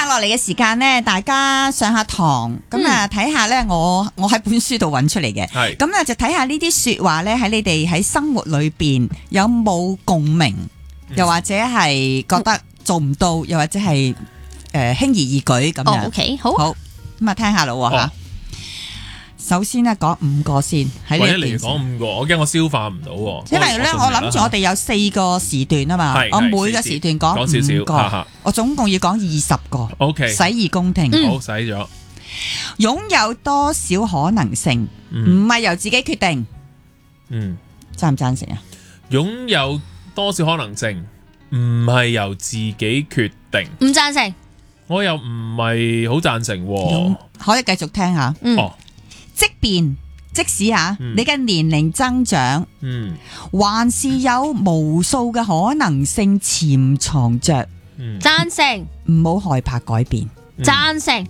下落嚟嘅時間呢，大家上下堂，咁啊睇下呢，我喺本書度揾出嚟嘅， 係咁啊就睇下呢啲說話呢，喺你哋喺生活裏邊有冇共鳴，又或者係覺得做唔到，又或者係輕而易舉咁樣。 OK， 好， 咁啊聽下咯吓。首先呢，講5個先喺呢一件事。 講5個，我驚我消化唔到。 因為咧，我諗住我哋有4個時段啊嘛，我每個時段講5個，我總共要講20個。 OK， 洗耳恭聽。 好，洗咗。 擁有多少可能性，唔係由自己決定。贊唔贊成啊？ 擁有多少可能性，唔係由自己決定。 唔贊成。 我又唔係好贊成。 可以繼續聽下。即使你嘅年齡增長，還是有無數嘅可能性潛藏着。 贊成， 唔好害怕改變。 贊成，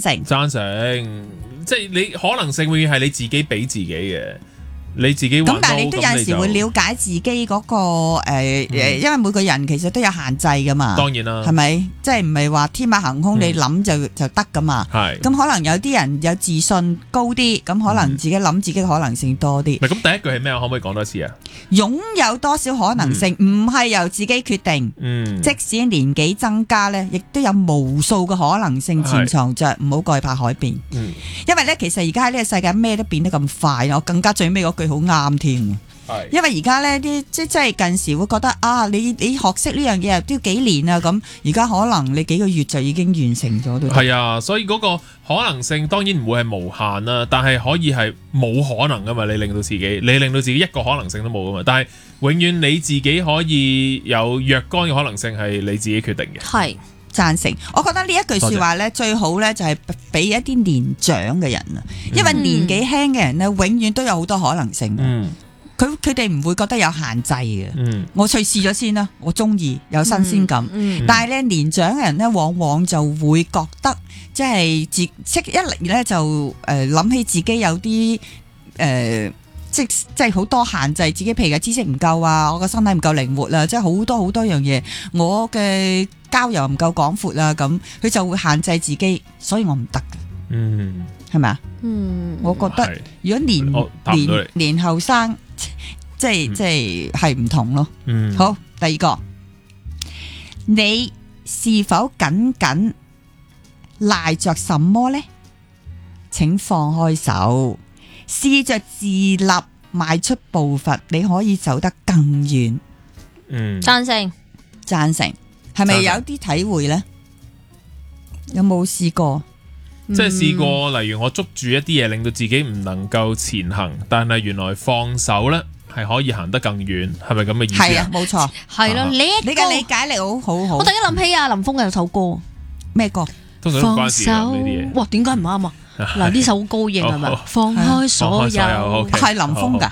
即係你可能性永遠係你自己俾自己嘅。你自己咁，但係你都有陣時會了解自己嗰個因為每個人其實都有限制噶嘛。當然啦，係咪？即係唔係話天馬行空，你諗就得噶嘛。係。咁可能有啲人有自信高啲，咁可能自己諗自己可能性多啲。 咁第一句係咩？可唔可以講多次啊？ 擁有多少可能性，唔係由自己決定。即使年紀增加咧，亦都有無數嘅可能性潛藏着，唔好害怕改變。因為咧，其實而家喺呢個世界咩都變得咁快，我更加最尾嗰句好啱添。因為而家咧啲即係近時會覺得你學識呢樣嘢都要幾年啊，咁而家可能你幾個月就已經完成咗。 係啊，所以嗰個可能性當然唔會係無限啦，但係可以係冇可能噶嘛。你令到自己一個可能性都冇噶嘛。但係永遠你自己可以有若干嘅可能性係你自己決定嘅。係贊成。我覺得呢一句說話咧最好咧就係俾一啲年長嘅人啊，因為年紀輕嘅人咧永遠都有好多可能性。佢哋唔會覺得有限制嘅。我去試咗先啦，我中意有新鮮感。但係咧年長嘅人咧，往往就會覺得即係一嚟咧就諗起自己有啲即係好多限制自己，譬如嘅知識唔夠啊，我個身體唔夠靈活啦，即係好多樣嘢，我嘅交友唔夠廣闊啦，咁佢就會限制自己，所以我唔得嘅。係咪啊？我覺得如果年後生。即係唔同咯。好，第二個，你是否僅賴着什麼呢？請放開手，試着自立，邁出步伐，你可以走得更遠。 贊成， 係咪有啲體會呢？有冇試過？ 即係試過，例如我捉住一啲嘢，令到自己唔能夠前行，但係原來放手呢係可以行得更遠，係咪咁嘅意思？係啊，冇錯， 係咯。你嘅理解力好好。我突然間諗起林峰嘅首歌， 咩歌？ 通常都唔關事呢啲嘢。 哇，點解唔啱啊？嗱，呢首好高型係咪？放開所有， 係林峰㗎。